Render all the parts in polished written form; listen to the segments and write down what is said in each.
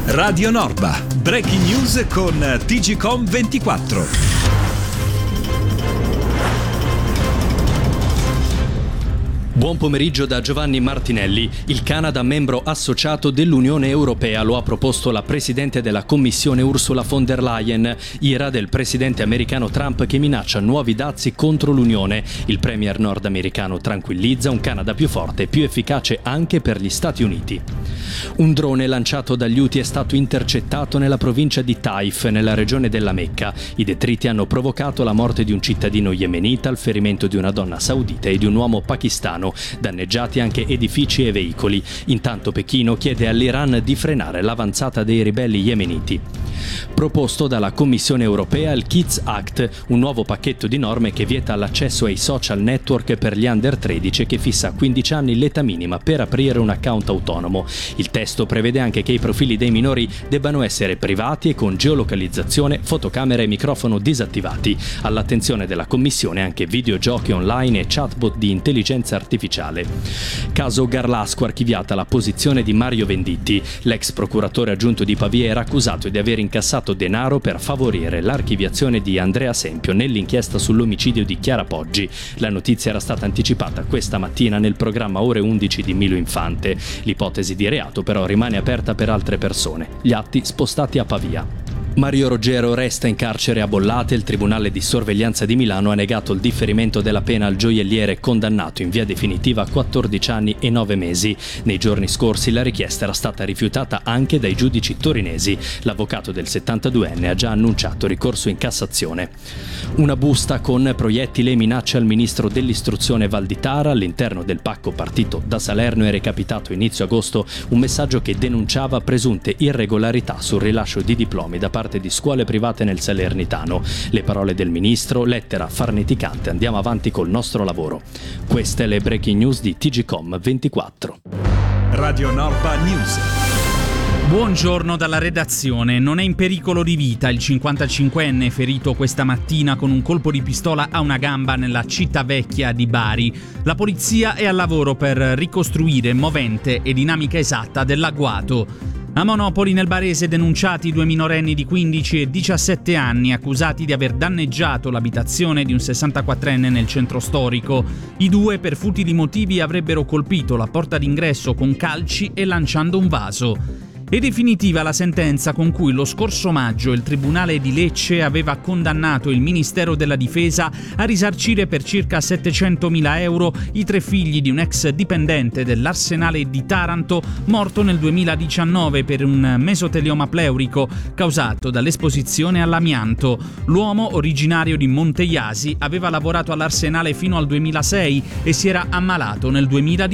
Radio Norba, breaking news con TGcom 24. Buon pomeriggio da Giovanni Martinelli. Il Canada, membro associato dell'Unione Europea, lo ha proposto la Presidente della Commissione Ursula von der Leyen. Ira del presidente americano Trump che minaccia nuovi dazi contro l'Unione. Il premier nordamericano tranquillizza un Canada più forte e più efficace anche per gli Stati Uniti. Un drone lanciato dagli Houthi è stato intercettato nella provincia di Taif, nella regione della Mecca. I detriti hanno provocato la morte di un cittadino yemenita, il ferimento di una donna saudita e di un uomo pakistano. Danneggiati anche edifici e veicoli. Intanto Pechino chiede all'Iran di frenare l'avanzata dei ribelli yemeniti. Proposto dalla Commissione Europea il Kids Act, un nuovo pacchetto di norme che vieta l'accesso ai social network per gli under 13 e che fissa a 15 anni l'età minima per aprire un account autonomo. Il testo prevede anche che i profili dei minori debbano essere privati e con geolocalizzazione, fotocamera e microfono disattivati. All'attenzione della Commissione anche videogiochi online e chatbot di intelligenza artificiale. Caso Garlasco, archiviata la posizione di Mario Venditti. L'ex procuratore aggiunto di Pavia era accusato di aver incassato denaro per favorire l'archiviazione di Andrea Sempio nell'inchiesta sull'omicidio di Chiara Poggi. La notizia era stata anticipata questa mattina nel programma Ore 11 di Milo Infante. L'ipotesi di reato però rimane aperta per altre persone. Gli atti spostati a Pavia. Mario Roggero resta in carcere a Bollate. Il Tribunale di Sorveglianza di Milano ha negato il differimento della pena al gioielliere condannato in via definitiva a 14 anni e 9 mesi. Nei giorni scorsi la richiesta era stata rifiutata anche dai giudici torinesi. L'avvocato del 72enne ha già annunciato ricorso in Cassazione. Una busta con proiettile e minacce al ministro dell'istruzione Valditara. All'interno del pacco partito da Salerno è recapitato inizio agosto un messaggio che denunciava presunte irregolarità sul rilascio di diplomi da parte di scuole private nel Salernitano. Le parole del ministro, lettera farneticante. Andiamo avanti col nostro lavoro. Queste le breaking news di TGcom 24. Radio Norba News. Buongiorno dalla redazione. Non è in pericolo di vita il 55enne ferito questa mattina con un colpo di pistola a una gamba nella città vecchia di Bari. La polizia è al lavoro per ricostruire movente e dinamica esatta dell'agguato. A Monopoli nel Barese denunciati 2 minorenni di 15 e 17 anni accusati di aver danneggiato l'abitazione di un 64enne nel centro storico. I due per futili motivi avrebbero colpito la porta d'ingresso con calci e lanciando un vaso. È definitiva la sentenza con cui lo scorso maggio il Tribunale di Lecce aveva condannato il Ministero della Difesa a risarcire per circa 700.000 euro i 3 figli di un ex dipendente dell'Arsenale di Taranto morto nel 2019 per un mesotelioma pleurico causato dall'esposizione all'amianto. L'uomo, originario di Monteiasi, aveva lavorato all'Arsenale fino al 2006 e si era ammalato nel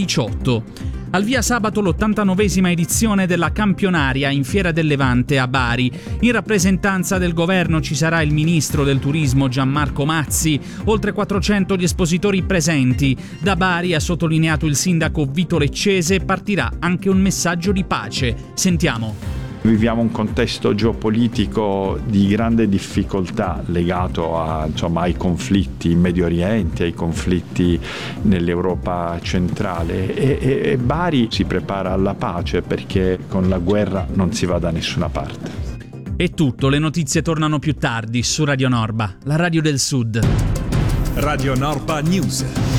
2018. Al via sabato l'89esima edizione della Campionaria in Fiera del Levante a Bari. In rappresentanza del governo ci sarà il ministro del turismo Gianmarco Mazzi, oltre 400 gli espositori presenti. Da Bari, ha sottolineato il sindaco Vito Leccese, partirà anche un messaggio di pace. Sentiamo. Viviamo un contesto geopolitico di grande difficoltà legato ai conflitti in Medio Oriente, ai conflitti nell'Europa centrale e Bari si prepara alla pace perché con la guerra non si va da nessuna parte. È tutto, le notizie tornano più tardi su Radio Norba, la radio del Sud. Radio Norba News.